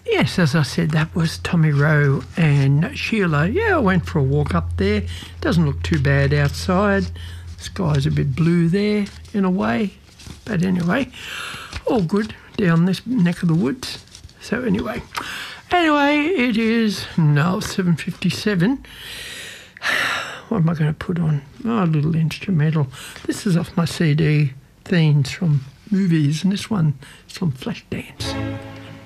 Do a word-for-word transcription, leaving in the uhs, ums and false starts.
Yes, as I said, that was Tommy Rowe and Sheila. Yeah, I went for a walk up there. Doesn't look too bad outside. The sky's a bit blue there in a way. But anyway, all good down this neck of the woods. So anyway, anyway, it is now seven fifty-seven. What am I going to put on? Oh, a little instrumental. This is off my C D, Themes from Movies, and this one is from Flashdance.